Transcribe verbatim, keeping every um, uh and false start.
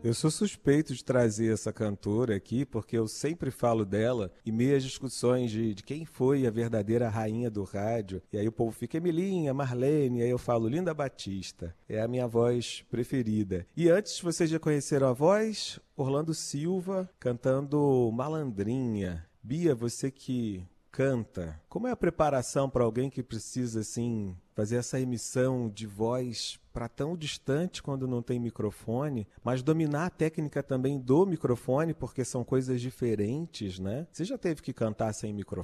Eu sou suspeito de trazer essa cantora aqui, porque eu sempre falo dela em meio às discussões de, de quem foi a verdadeira rainha do rádio. E aí o povo fica Emilinha, Marlene, e aí eu falo Linda Batista. É a minha voz preferida. E antes, vocês já conheceram a voz? Orlando Silva cantando Malandrinha. Bia, você que canta, como é a preparação para alguém que precisa, assim, fazer essa emissão de voz para tão distante quando não tem microfone, mas dominar a técnica também do microfone, porque são coisas diferentes, né? Você já teve que cantar sem microfone?